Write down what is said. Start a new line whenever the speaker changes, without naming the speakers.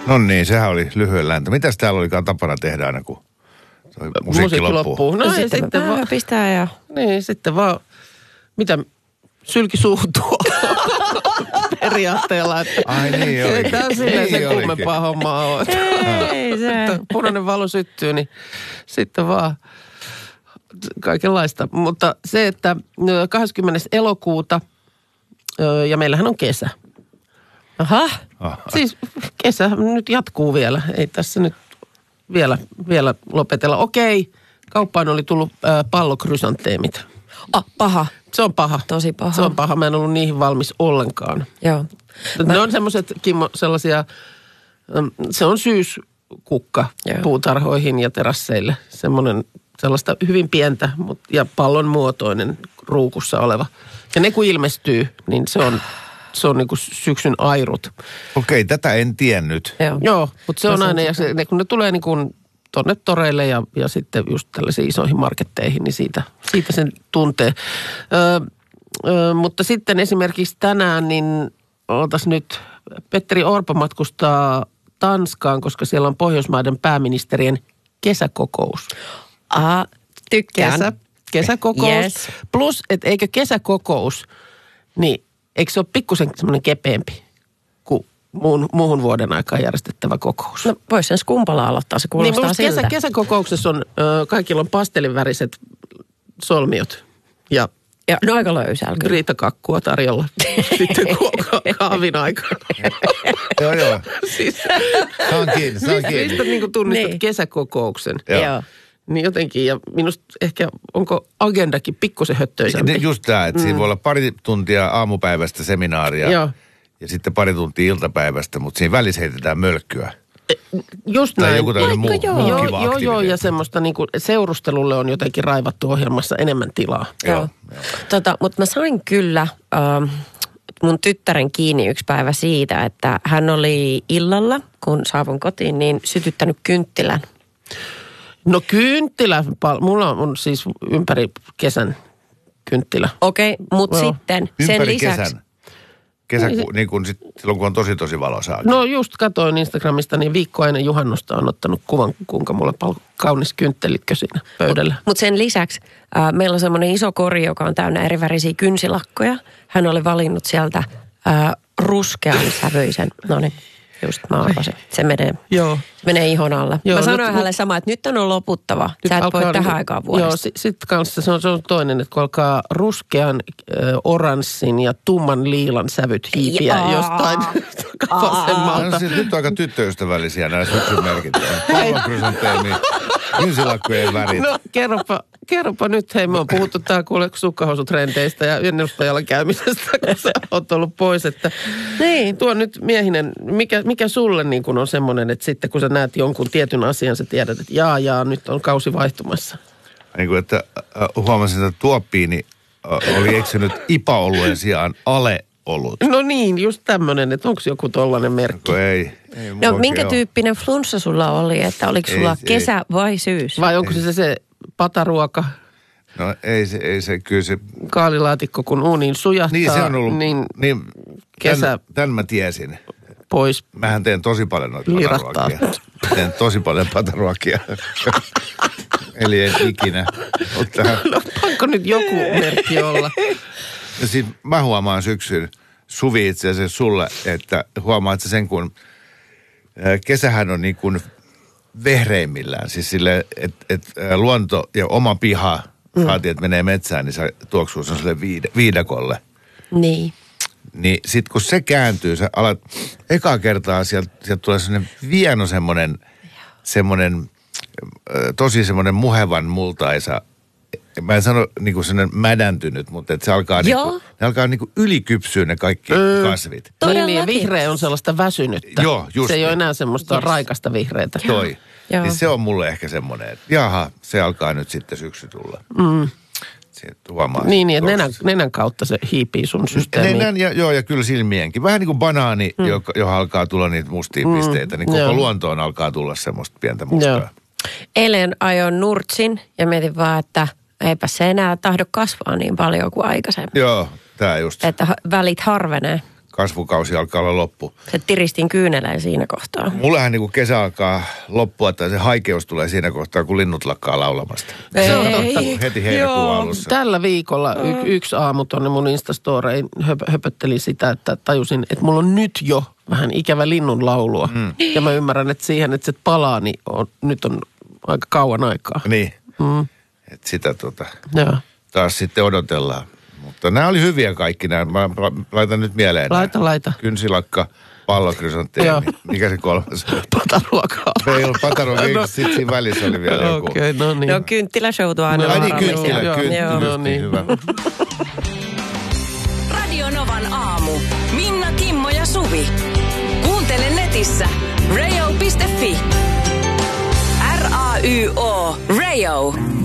No niin, sehän oli lyhyen läntö. Mitäs täällä olikaan tapana tehdä aina, kun musiikki loppuu?
No sitten vaan
pistää ja...
Niin, sitten vaan, mitä sylki suutua periaatteella. Että
ai niin, joo.
Ei tämä silleen sen kummempaa hommaa ole.
Ei se.
Että punainen valo syttyy, niin sitten vaan kaikenlaista. Mutta se, että 20. elokuuta, ja meillähän on kesä.
Aha.
Siis kesä nyt jatkuu vielä. Ei tässä nyt vielä lopetella. Okei, kauppaan oli tullut pallokrysanteemit.
Paha.
Se on paha.
Tosi paha.
Se on paha. Mä en ollut niihin valmis ollenkaan.
Joo.
Ne on semmoiset, Kimmo, sellaisia, se on syyskukka puutarhoihin ja terasseille. Sellaista hyvin pientä ja pallon muotoinen ruukussa oleva. Ja ne kun ilmestyy, niin se on niin kuin syksyn airut.
Okei, tätä en tiennyt.
Joo, mutta se on aina, ja kun ne tulee niin kuin tonne toreille ja sitten just tällaisiin isoihin marketteihin, niin siitä sen tuntee. Mutta sitten esimerkiksi tänään, niin oltaisiin nyt, Petteri Orpo matkustaa Tanskaan, koska siellä on Pohjoismaiden pääministerien kesäkokous.
Tykkään.
Kesäkokous.
Yes.
Plus, että eikö kesäkokous, niin eikö se ole pikkusen semmoinen kepeämpi kuin muuhun vuoden aikaan järjestettävä kokous?
No voisi sen skumpalla aloittaa, se kuulostaa
niin,
siltä.
Kesäkokouksessa on, kaikilla on pastellinväriset solmiot ja
no aika löysällä kyllä.
Riitakakkua tarjolla sitten kahvin aikana.
Joo.
Siis,
Saan kiinni.
Mistä niin kuin tunnistat
niin.
Kesäkokouksen?
Joo.
Niin jotenkin, ja minusta ehkä, onko agendakin pikkusen höttöisempi?
Just tämä, että siinä voi olla pari tuntia aamupäivästä seminaaria ja sitten pari tuntia iltapäivästä, mutta siinä välissä heitetään mölkkyä.
Just
tai
näin.
joku tämmöinen muu kiva aktiviteetti.
Joo, ja semmoista niinku seurustelulle on jotenkin raivattu ohjelmassa enemmän tilaa.
Joo. Mutta mä sain kyllä mun tyttären kiinni yksi päivä siitä, että hän oli illalla, kun saavun kotiin, niin sytyttänyt kynttilän.
No kynttilä, mulla on siis ympäri kesän kynttilä.
Okei, mutta sitten sen lisäksi...
Kesän. Niin kuin silloin, kun on tosi valoisaa.
No just katoin Instagramista, niin viikko ennen juhannusta on ottanut kuvan, kuinka mulla on kaunis kynttelikkö siinä pöydällä.
Mutta sen lisäksi meillä on semmoinen iso kori, joka on täynnä eri värisiä kynsilakkoja. Hän oli valinnut sieltä ruskean sävyisen. No niin, just mä arvasin. Se menee ihon alle. Mä sanoin hänelle samaa, että nyt on loputtava. Sä et voi tähän aikaan vuodesta.
Joo, sitten kanssa se on toinen, että kun alkaa ruskean, oranssin ja tumman liilan sävyt hiipiä jostain vasemmalta.
No, nyt on aika tyttöystävällisiä nämä syksyn merkintöjä. Pallokrysanteemi, kynsilakkojen värit.
No kerropa nyt, hei, me on puhuttu täällä kuule sukkahousutrendeistä ja ennustajalla käymisestä, kun sä oot ollut pois, että
niin.
Tuo nyt miehinen, mikä sulle niin kun on semmoinen, että sitten kun sä näet jonkun tietyn asian, sä tiedät, että jaa, nyt on kausi vaihtumassa.
Niin kuin, että huomasin, että tuoppiini oli eksynyt IPA-oluen sijaan ale-olut.
No niin, just tämmöinen, että onko joku tollainen merkki?
Ei
no minkä tyyppinen flunssa sulla oli, että oliko sulla kesä vai syys?
Vai onko se pataruoka?
No ei se kyllä se...
Kaalilaatikko kun uuniin sujahtaa.
Niin se on ollut,
niin
kesä... Tän mä tiesin.
Pois.
Mähän teen tosi paljon noita pataruokia. Teen tosi paljon pataruokia. Eli en ikinä.
No pakko nyt joku merkki olla.
Ja siis mä huomaan syksyn, Suvi itse asiassa sulle, että huomaat sä sen, kun kesähän on niin kuin vehreimmillään. Siis sille, että luonto ja oma piha, saatiin, että menee metsään, niin se tuoksuu sellaiselle viidakolle.
Niin.
Niin sit kun se kääntyy, sä alat ekaa kertaa, sieltä tulee semmoinen vieno semmoinen tosi semmoinen muhevan multaisa. Mä en sano niinku semmoinen mädäntynyt, mutta että se alkaa niinku ylikypsyä ne kaikki kasvit.
Niin, vihreä on sellaista väsynyttä.
Joo, just.
Se ei ole enää semmoista raikasta vihreätä.
Toi. Niin se on mulle ehkä semmoinen, että jaha, se alkaa nyt sitten syksy tulla.
Niin, että nenän kautta se hiipii sun systeemiin.
Nenän ja kyllä silmienkin. Vähän niin kuin banaani, johon alkaa tulla niitä mustia pisteitä, niin koko luontoon alkaa tulla semmoista pientä mustaa.
Eilen ajoin nurtsin ja mietin vaan, että eipä se enää tahdo kasvaa niin paljon kuin aikaisemmin.
Joo, tää just.
Että välit harvenee.
kasvukausi alkaa olla loppu.
Se tiristin kyynelään siinä kohtaa.
Mullehän niin kuin kesä alkaa loppua, tai se haikeus tulee siinä kohtaa, kun linnut lakkaa laulamasta.
Se on totta.
Heti heinäkuun alussa.
Tällä viikolla yksi aamu tuonne mun Instastoreen höpötteli sitä, että tajusin, että mulla on nyt jo vähän ikävä linnun laulua. Ja mä ymmärrän, että siihen, että se palaa, niin nyt on aika kauan aikaa.
Niin, että sitä taas sitten odotellaan. Mutta nämä oli hyviä kaikki nämä. Mä laitan nyt mieleen.
Laita.
Kynsilakka, pallokrysanteemi. Mikä se kolmas?
Pataruokaa.
Ei ollut pataruokaa, sitten siinä välissä oli vielä joku.
Okei, no niin.
No kynttiläshowtu aina.
Kynttilä, niin hyvä.
Radio Novan aamu. Minna, Kimmo ja Suvi. Kuuntele netissä radio.fi. RAYO. Radio.